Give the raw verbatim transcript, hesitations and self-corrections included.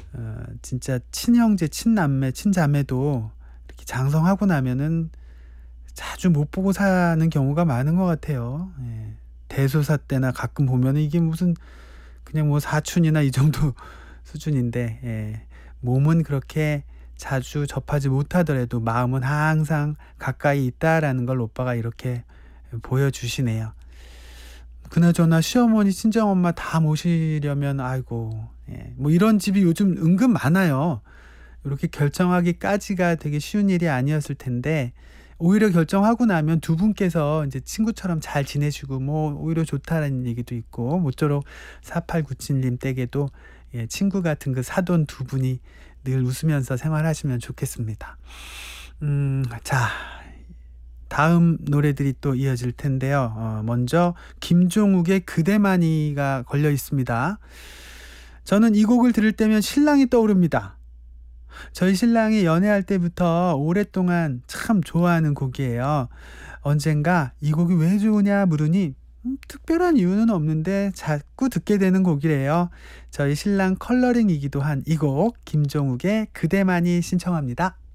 어 진짜 친형제, 친남매, 친자매도 이렇게 장성하고 나면은 자주 못 보고 사는 경우가 많은 것 같아요. 예. 대소사 때나 가끔 보면은 이게 무슨 그냥 뭐 사촌이나 이 정도 수준인데, 예. 몸은 그렇게 자주 접하지 못하더라도 마음은 항상 가까이 있다라는 걸 오빠가 이렇게 보여주시네요. 그나저나 시어머니, 친정엄마 다 모시려면 아이고, 예. 뭐 이런 집이 요즘 은근 많아요. 이렇게 결정하기까지가 되게 쉬운 일이 아니었을 텐데, 오히려 결정하고 나면 두 분께서 이제 친구처럼 잘 지내시고 뭐 오히려 좋다라는 얘기도 있고, 모쪼록 사팔구칠 님 댁에도 예 친구 같은 그 사돈 두 분이 늘 웃으면서 생활하시면 좋겠습니다. 음 자, 다음 노래들이 또 이어질 텐데요. 어 먼저 김종욱의 그대만이가 걸려 있습니다. 저는 이 곡을 들을 때면 신랑이 떠오릅니다. 저희 신랑이 연애할 때부터 오랫동안 참 좋아하는 곡이에요. 언젠가 "이 곡이 왜 좋으냐?" 물으니 음 특별한 이유는 없는데 자꾸 듣게 되는 곡이래요. 저희 신랑 컬러링이기도 한 이 곡, 김종욱의 그대만이 신청합니다.